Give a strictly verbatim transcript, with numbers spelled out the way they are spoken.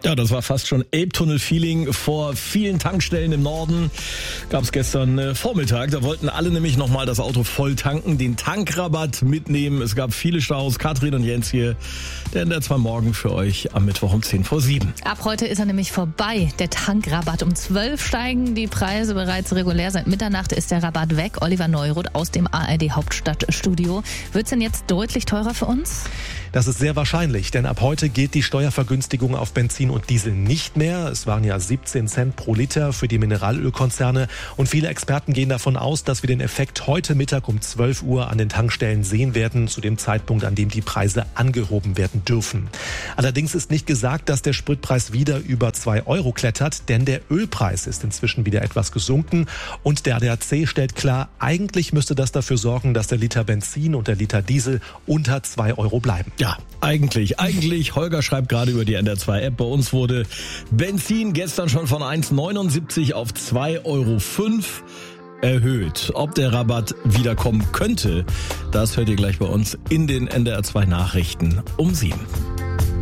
Ja, das war fast schon Elbtunnel-Feeling. Vor vielen Tankstellen im Norden gab es gestern äh, Vormittag. Da wollten alle nämlich nochmal das Auto voll tanken, den Tankrabatt mitnehmen. Es gab viele Staus. Katrin und Jens hier, der N D R zwei Morgen für euch am Mittwoch um zehn vor sieben. Ab heute ist er nämlich vorbei, der Tankrabatt. Um zwölf steigen die Preise bereits regulär. Seit Mitternacht ist der Rabatt weg. Oliver Neuroth aus dem A R D Hauptstadtstudio. Wird's denn jetzt deutlich teurer für uns? Das ist sehr wahrscheinlich, denn ab heute gilt die Steuervergünstigung auf Benzin und Diesel nicht mehr. Es waren ja siebzehn Cent pro Liter für die Mineralölkonzerne und viele Experten gehen davon aus, dass wir den Effekt heute Mittag um zwölf Uhr an den Tankstellen sehen werden, zu dem Zeitpunkt, an dem die Preise angehoben werden dürfen. Allerdings ist nicht gesagt, dass der Spritpreis wieder über zwei Euro klettert, denn der Ölpreis ist inzwischen wieder etwas gesunken und der A D A C stellt klar, eigentlich müsste das dafür sorgen, dass der Liter Benzin und der Liter Diesel unter zwei Euro bleiben. Ja, eigentlich, eigentlich. Holger schreibt gerade über die N D R zwei App. Bei uns wurde Benzin gestern schon von eins neunundsiebzig auf zwei Euro fünf erhöht. Ob der Rabatt wiederkommen könnte, das hört ihr gleich bei uns in den N D R zwei Nachrichten um sieben.